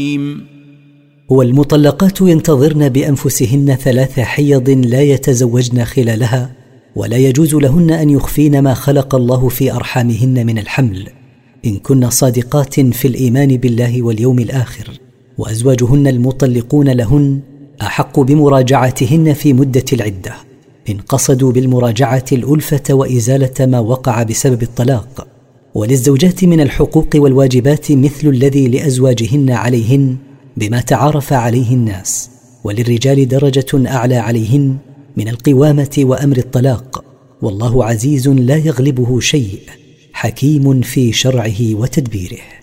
والمطلقات ينتظرن بأنفسهن 3 حيض لا يتزوجن خلالها، ولا يجوز لهن أن يخفين ما خلق الله في أرحامهن من الحمل، إن كن صادقات في الإيمان بالله واليوم الآخر، وأزواجهن المطلقون لهن أحق بمراجعتهن في مدة العدة، إن قصدوا بالمراجعة الألفة وإزالة ما وقع بسبب الطلاق. وللزوجات من الحقوق والواجبات مثل الذي لأزواجهن عليهن بما تعارف عليه الناس، وللرجال درجة أعلى عليهن من القوامة وأمر الطلاق، والله عزيز لا يغلبه شيء، حكيم في شرعه وتدبيره.